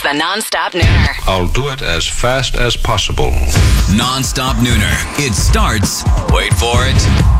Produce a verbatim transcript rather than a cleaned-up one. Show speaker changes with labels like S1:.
S1: It's the Non-Stop Nooner.
S2: I'll do it as fast as possible.
S3: Non-Stop Nooner. It starts, wait for it,